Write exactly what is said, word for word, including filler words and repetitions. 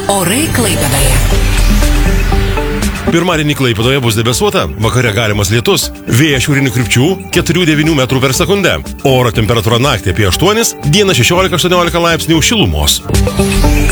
Orai Klaipėdoje. Pirmadienį Klaipėdoje bus debesuota, vakare galimas lietus, vėjas šiaurinių krypčių keturi devyni metrų per sekundę. Oro temperatūra naktį apie aštuonis, dieną šešiolika aštuoniolika laipsnių šilumos.